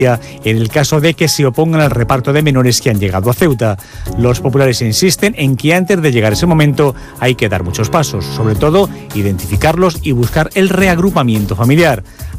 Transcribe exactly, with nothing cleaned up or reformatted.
en el caso de que se opongan al reparto de menores que han llegado a Ceuta. Los populares insisten en que antes de llegar ese momento hay que dar muchos pasos, sobre todo identificarlos y buscar el reagrupamiento familiar.